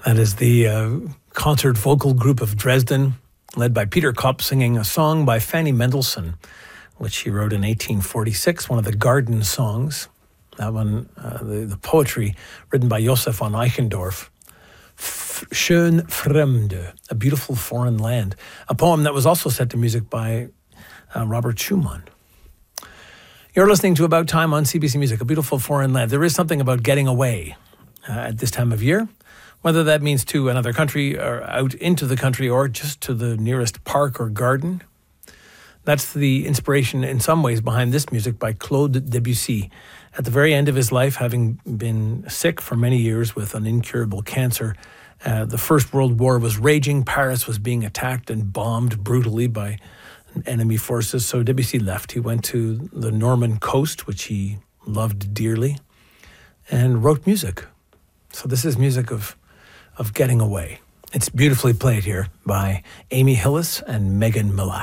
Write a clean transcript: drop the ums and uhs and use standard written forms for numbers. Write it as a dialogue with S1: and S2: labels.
S1: That is the concert vocal group of Dresden, led by Peter Kopp, singing a song by Fanny Mendelssohn, which he wrote in 1846, one of the garden songs. That one, the poetry written by Josef von Eichendorff. Schön Fremde, a beautiful foreign land. A poem that was also set to music by Robert Schumann. You're listening to About Time on CBC Music, a beautiful foreign land. There is something about getting away at this time of year, whether that means to another country or out into the country or just to the nearest park or garden. That's the inspiration in some ways behind this music by Claude Debussy. At the very end of his life, having been sick for many years with an incurable cancer, the First World War was raging. Paris was being attacked and bombed brutally by enemy forces. So Debussy left. He went to the Norman coast, which he loved dearly, and wrote music. So this is music of getting away. It's beautifully played here by Amy Hillis and Megan Millack.